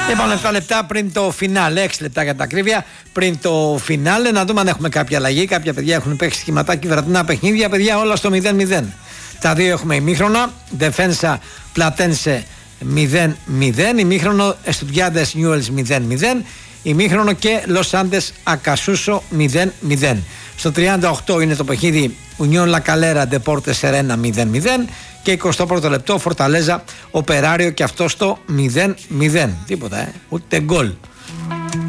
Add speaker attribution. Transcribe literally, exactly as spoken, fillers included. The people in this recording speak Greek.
Speaker 1: Λοιπόν, επτά λεπτά πριν το φινάλε, έξι λεπτά για τα ακρίβεια πριν το φινάλε, να δούμε αν έχουμε κάποια αλλαγή. Κάποια παιδιά έχουν παίξει σχηματάκι βραδινά παιχνίδια, παιδιά όλα στο μηδέν μηδέν. Τα δύο έχουμε ημίχρονα. Defensa Platense μηδέν μηδέν. Ημίχρονο Estudiantes Newell's μηδέν μηδέν. Ημίχρονο και Los Andes Acasuso μηδέν μηδέν. Στο τριάντα οκτώ είναι το παιχνίδι Unión La Calera Deportes Serena μηδέν μηδέν. Και εικοστό πρώτο λεπτό Φορταλέζα Οπεράριο και αυτό στο μηδέν μηδέν. Τίποτα, ε, ούτε γκολ.